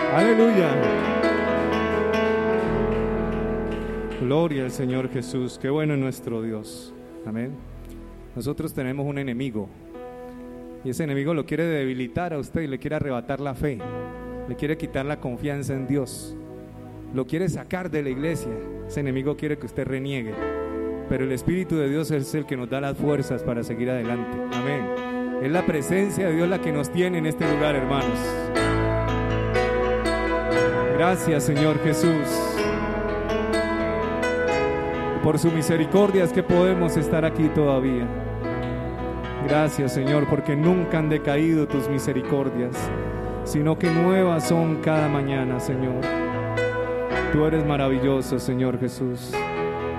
Aleluya. Gloria al Señor Jesús. Qué bueno es nuestro Dios. Amén. Nosotros tenemos un enemigo y ese enemigo lo quiere debilitar a usted y le quiere arrebatar la fe, le quiere quitar la confianza en Dios, lo quiere sacar de la iglesia. Ese enemigo quiere que usted reniegue, pero el Espíritu de Dios es el que nos da las fuerzas para seguir adelante. Amén. Es la presencia de Dios la que nos tiene en este lugar, hermanos. Gracias, Señor Jesús. Por su misericordia es que podemos estar aquí todavía. Gracias, Señor, porque nunca han decaído tus misericordias, sino que nuevas son cada mañana, Señor. Tú eres maravilloso, Señor Jesús.